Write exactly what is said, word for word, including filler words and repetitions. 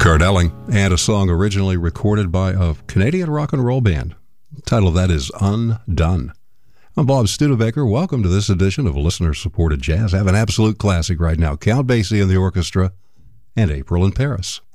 Cardelling, and a song originally recorded by a Canadian rock and roll band. The title of that is Undone. I'm Bob Studebaker. Welcome to this edition of Listener-Supported Jazz. I have an absolute classic right now. Count Basie and the Orchestra and April in Paris.